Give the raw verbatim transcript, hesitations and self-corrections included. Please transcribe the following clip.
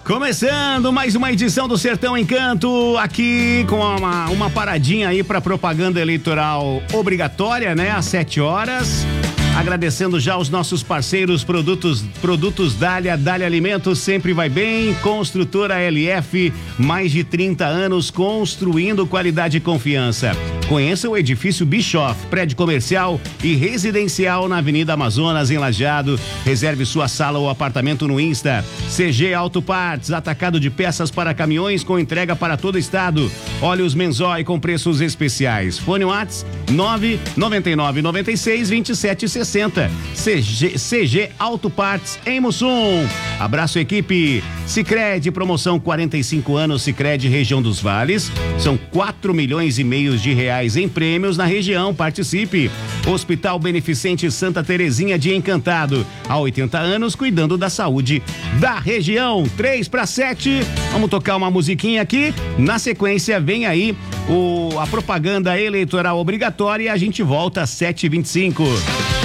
Começando mais uma edição do Sertão Encanto, aqui com uma, uma paradinha aí para propaganda eleitoral obrigatória, né? Às sete horas. Agradecendo já os nossos parceiros, produtos, produtos Dália, Dália Alimentos, sempre vai bem. Construtora L F, mais de trinta anos construindo qualidade e confiança. Conheça o edifício Bischoff, prédio comercial e residencial na Avenida Amazonas, em Lajeado. Reserve sua sala ou apartamento no Insta. C G Auto Parts, atacado de peças para caminhões com entrega para todo o estado. Óleos Menzói com preços especiais. Fone Whats nove nove nove nove seis dois sete seis zero. C G, C G Auto Parts em Mussum. Abraço, equipe. Sicredi, promoção quarenta e cinco anos, Sicredi região dos Vales. São quatro milhões e meio de reais em prêmios na região. Participe. Hospital Beneficente Santa Terezinha de Encantado. Há oitenta anos, cuidando da saúde da região. três para sete. Vamos tocar uma musiquinha aqui. Na sequência, vem aí o, a propaganda eleitoral obrigatória e a gente volta às sete e vinte e cinco.